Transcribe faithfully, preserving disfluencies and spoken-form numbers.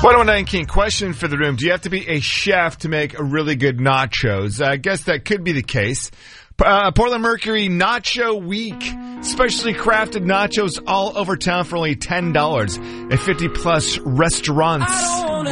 one oh nine King, question for the room. Do you have to be a chef to make a really good nachos? I guess that could be the case. Uh, Portland Mercury Nacho Week. Specially crafted nachos all over town for only ten dollars at fifty plus restaurants.